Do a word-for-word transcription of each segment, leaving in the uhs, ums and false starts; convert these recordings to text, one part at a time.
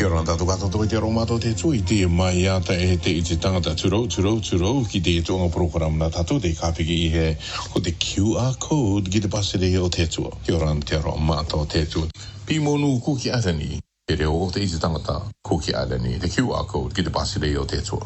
Kia ora tātou katoa te romato te tui te mai ata e te i te tangata turo, turo, turo ki te tonga program na tātou te kāpiki i he o te Q R code ki te pasere o te tua. Kia ora te romato te tui. Pi monu kuki atani, te reo o te i te tangata kuki atani, te Q R code ki te pasere o te tua.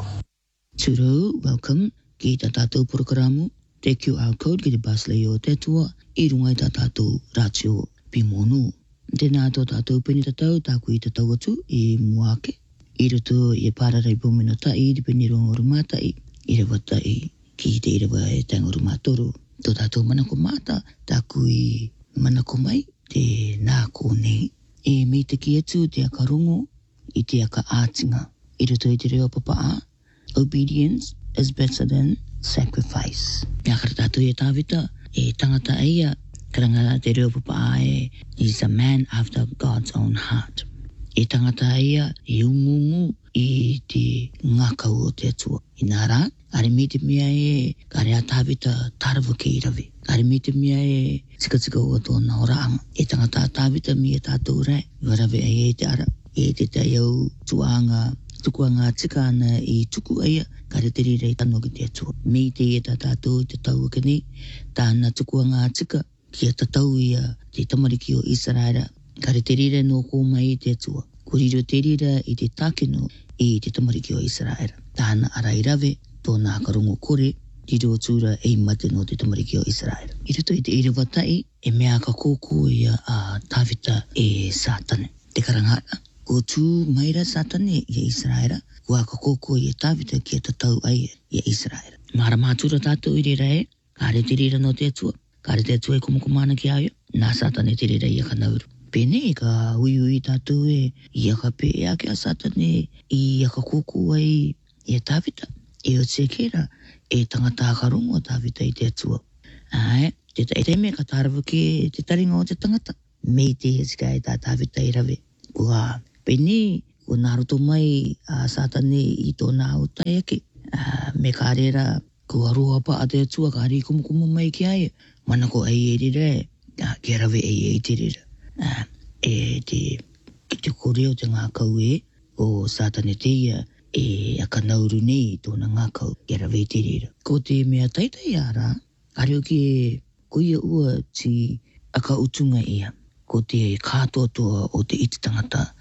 Turo, welcome ki ta tātou programu, te Q R code ki te pasere o te tua, i runga i ta tātou ratio pi monu. Tēnā tō tātou peni tatau, tāku i tatau atu, i muake. I roto i e pārarai pōmena tai, i peni rongo rumatai, i rewa tai, ki te i rewa e tango rumatoro. Tō tātou manako mata, tāku i manako mai, te nāko nei. E mei te ki atu te akarongo, i te aka ātinga. I roto i te reo papaa, obedience is better than sacrifice. Nā kara tātou i e tāwita, e tangata eia, karanga te reo papa e is a man after God's own heart. E tangata ia e umungu i te ngakau o te atua. I nā rā, are me te mea e kare a tāwita tarawa ke i rawe. Are me te mea e tika tika o tōna oranga. E tangata a tāwita mi e tātou rai. Warawe e e te ara. E te tai au tuanga, tukuanga tika ana i tuku aia. Kare te rei tano ki te atua. Me te e tā tātou i te tau akani. Tāna tukuanga tika. Kia tatau ia te tamariki o Israera, kare te rira no kōma i te atua. Kuriro te rira i te tākeno i te tamariki o Israera. Tāna ara i rawe, tōna karongo kore, riro tūra e mate no te tamariki o Israera. I rito i te irewa tai, e mea ka kōkō ia a tāwita e Sātane. Te karangata, ko tū maira Sātane i Israera, kua ka kōkō i e tāwita kia tatau ai i Israera. Mara mātura tātou i rira e, kare te rira no te atua. Kare te atua e kumukumana ki aio, nā Sātane te rira i a kanauru. Pene ka ui ui tātou e, i a ka pe e ake a Sātane, i a ka kōkō ai i a tāwita. E o te kera, e tangata akarongo tāwita i te atua. Ai, te te me ka tārawa ke te taringa o te tangata. Mei te e tika e tā tāwita i rawe. Kua pene, kua nā roto mai a Sātane i tōna o tai ake. Uh, me ka rera, kua roa pa a te atua, ka ari kumukumu mai ki aia. Manako ai e rira e, kia rawe ai e te rira. Uh, e te, ki te koreo te ngākau e, o Sātane te ia, e a kanauru nei tōna ngākau, kia rawe te rira. Ko te mea taitai ara, areo ki e kuia ua ti aka utunga ia, ko te kātoatoa o te iti tangata